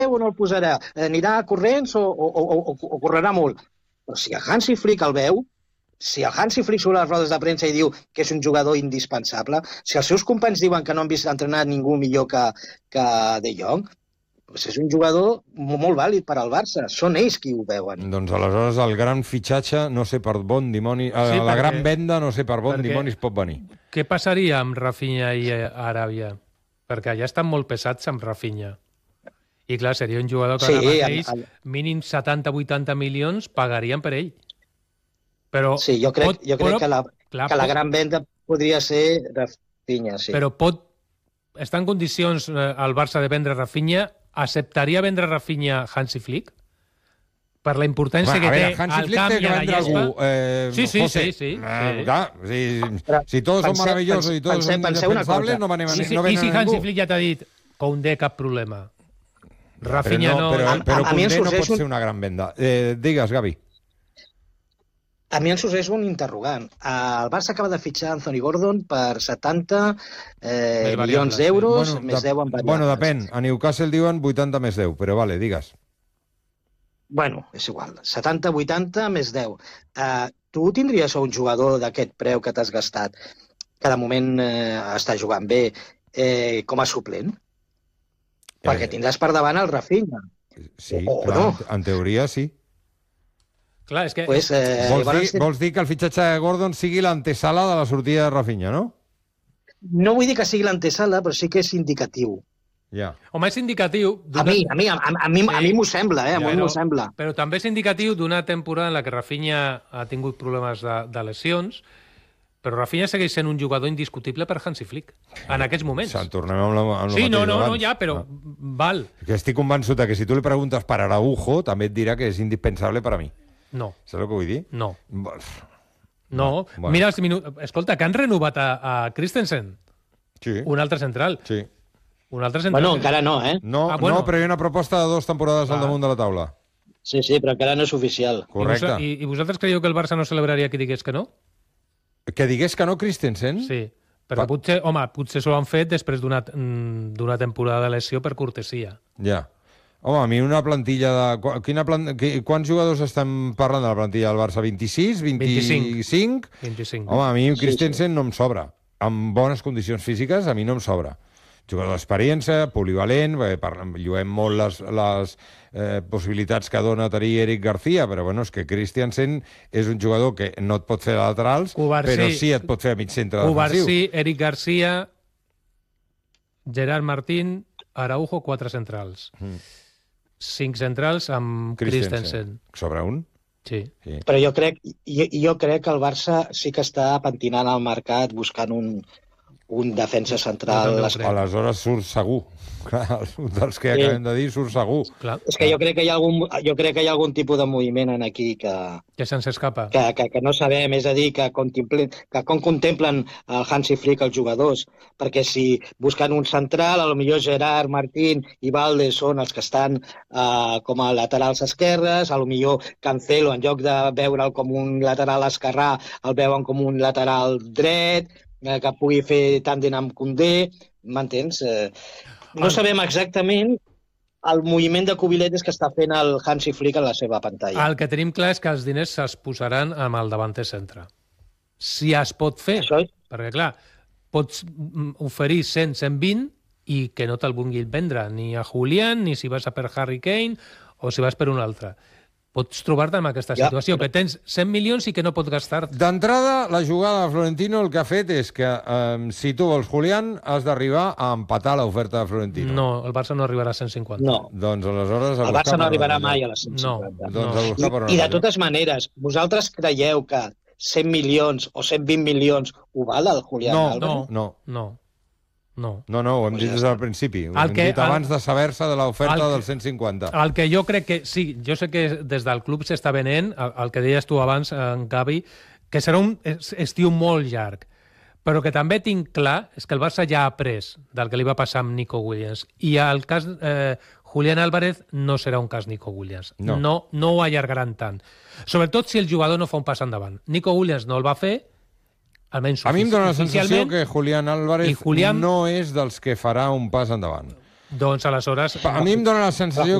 o no el posarà? Anirà a corrents o correrà molt? Però si el Hansi Flick el veu, si el Hansi Flick surt a les rodes de premsa i diu que és un jugador indispensable, si els seus companys diuen que no han vist entrenar ningú millor que De Jong, doncs és un jugador molt vàlid per al Barça. Són ells qui ho veuen. Doncs aleshores el gran fitxatge, no sé per bon dimoni... la gran venda, no sé per bon dimoni es pot venir. Què passaria amb Rafinha i Aràbia? Perquè allà estan molt pesats amb Rafinha. I clar, seria un jugador que ara mateix mínim 70-80 milions pagarien per ell. Però sí, jo crec que la gran venda podria ser Rafinha, sí. Però està en condicions el Barça de vendre Rafinha? Acceptaria vendre Rafinha Hansi Flick? Per la importància que té al camp i a la llespa? Sí. Clar, si tots són meravellosos i tots són indispensables, no venem a ningú. I si Hansi Flick ja t'ha dit Koundé, cap problema. Rafinha no... Però Koundé no pot ser una gran venda. Digues, Gavi. A mi em sorgeix un interrogant. El Barça acaba de fitxar Anthony Gordon per 70 milions d'euros, més 10 en variables. Bueno, depèn. A Newcastle diuen 80 més 10, però vale, digues. Bueno, és igual. 70-80 més 10. Tu tindries un jugador d'aquest preu que t'has gastat, que de moment està jugant bé, com a suplent? Perquè tindràs per davant el Rafinha. Sí, clar, en teoria sí. Clar, és que... Vols dir que el fitxatge de Gordon sigui l'antesala de la sortida de Rafinha, no? No vull dir que sigui l'antesala, però sí que és indicatiu. Ja. Home, és indicatiu... A mi m'ho sembla, a mi m'ho sembla. Però també és indicatiu d'una temporada en la que Rafinha ha tingut problemes de lesions, però Rafinha segueix sent un jugador indiscutible per Hansi Flick, en aquests moments. Tornem amb el mateix. Sí, no, ja, però val. Que estic convençut que si tu li preguntes per Araujo, també et dirà que és indispensable per a mi. No. Saps el que vull dir? No. No. Mira, escolta, que han renovat a Christensen. Sí. Un altre central. Sí. Un altre central. Bueno, encara no, No, però hi ha una proposta de 2 temporades al damunt de la taula. Sí, però encara no és oficial. Correcte. I vosaltres creieu que el Barça no celebraria que digués que no? Que digués que no Christensen? Sí. Però potser s'ho han fet després d'una temporada de lesió per cortesia. Ja. Home, a mi una plantilla de... Quants jugadors estem parlant de la plantilla del Barça? 26? 25? 25. Home, a mi Christensen no em sobra. Amb bones condicions físiques, a mi no em sobra. Jugador d'experiència, polivalent, lluem molt les possibilitats que dona tenir Eric García, però bueno, és que Christensen és un jugador que no et pot fer de laterals, però sí et pot fer a mig centre defensiu. Cubarsí, Eric García, Gerard Martín, Araujo, 4 centrals. 5 centrals amb Christensen. Sobre un? Sí. Però jo crec que el Barça sí que està pentinant al mercat buscant un defensa central. Aleshores surt segur. Clar, dels que acabem de dir surt segur. Clar. És que jo crec que hi ha algun tipus de moviment en aquí que se'ns escapa. Que no sabem, és a dir, que com contemplen el Hansi Flick els jugadors, perquè si busquen un central, potser Gerard, Martín i Valde són els que estan com a laterals esquerres, potser Cancelo, en lloc de veure'l com un lateral esquerrà, el veuen com un lateral dret, que pugui fer tàndem amb Koundé, m'entens? No sabem exactament el moviment de cubiletes que està fent el Hansi Flick en la seva pantalla. El que tenim clar és que els diners es posaran amb el davanter centre. Si es pot fer, perquè clar, pots oferir 100, 120 i que no te'l vulguin vendre ni a Julián, ni si vas a per Harry Kane o si vas per un altre. Pots trobar-te en aquesta situació, que tens 100 milions i que no pots gastar. D'entrada, la jugada de Florentino el que ha fet és que si tu vols Julián, has d'arribar a empatar l'oferta de Florentino. No, el Barça no arribarà a 150. No. Doncs aleshores... El Barça no arribarà mai a les 150. No. I de totes maneres, vosaltres creieu que 100 milions o 120 milions ho val el Julián Álvarez? No, ho hem dit des del principi. Ho hem dit abans de saber-se de l'oferta del 150. El que jo crec que... Sí, jo sé que des del club s'està venent, el que deies tu abans, en Gavi, que serà un estiu molt llarg, però que també tinc clar és que el Barça ja ha après del que li va passar amb Nico Williams. I el cas Julián Álvarez no serà un cas Nico Williams. No ho allargaran tant. Sobretot si el jugador no fa un pas endavant. Nico Williams no el va fer, almenys a mi em dóna la sensació que Julián Álvarez no és dels que farà un pas endavant. Doncs aleshores... A mi em dóna la sensació